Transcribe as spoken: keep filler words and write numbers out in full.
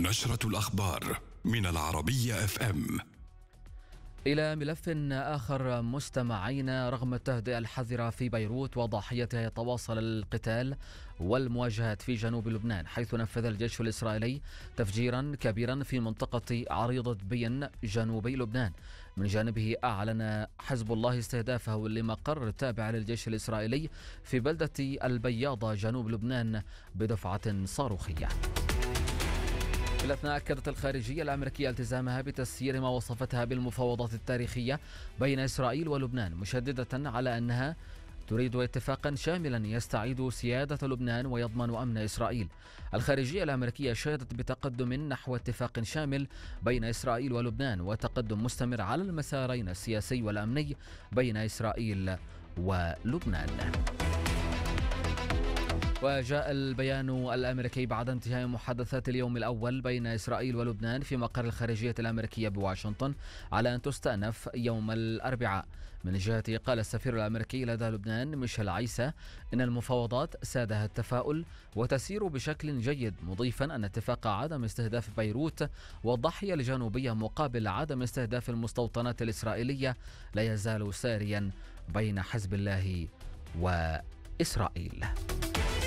نشرة الأخبار من العربية اف ام. إلى ملف آخر مستمعين، رغم التهدئة الحذرة في بيروت وضاحيتها يتواصل القتال والمواجهات في جنوب لبنان، حيث نفذ الجيش الإسرائيلي تفجيرا كبيرا في منطقة عريضة بين جنوبي لبنان. من جانبه أعلن حزب الله استهدافه لمقر تابع للجيش الإسرائيلي في بلدة البياضة جنوب لبنان بدفعة صاروخية. في الأثناء أكدت الخارجية الأمريكية التزامها بتسيير ما وصفتها بالمفاوضات التاريخية بين إسرائيل ولبنان، مشددة على أنها تريد اتفاقا شاملا يستعيد سيادة لبنان ويضمن أمن إسرائيل. الخارجية الأمريكية شهدت بتقدم نحو اتفاق شامل بين إسرائيل ولبنان، وتقدم مستمر على المسارين السياسي والأمني بين إسرائيل ولبنان. وجاء البيان الأمريكي بعد انتهاء محادثات اليوم الأول بين إسرائيل ولبنان في مقر الخارجية الأمريكية بواشنطن على أن تستأنف يوم الأربعاء. من جهته قال السفير الأمريكي لدى لبنان ميشيل عيسى إن المفاوضات سادها التفاؤل وتسير بشكل جيد، مضيفا أن اتفاق عدم استهداف بيروت والضاحية الجنوبية مقابل عدم استهداف المستوطنات الإسرائيلية لا يزال ساريا بين حزب الله وإسرائيل.